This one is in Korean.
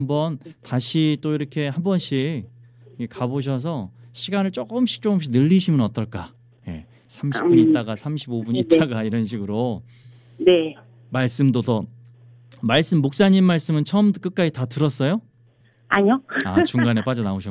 한번 다시 또 이렇게 한 번씩 가보셔서 시간을 조금씩 늘리시면 어떨까? 예, 30분 있다가 35분 네. 있다가 이런 식으로 네. 말씀도 더 목사님 말씀은 처음부터 끝까지 다 들었어요? 아니요. 아, 중간에 빠져나오셨